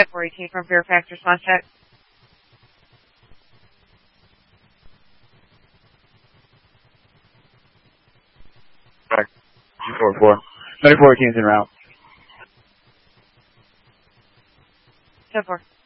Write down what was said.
418 from Fairfax, response check. Correct. 244. 9418 is en route. 10-4.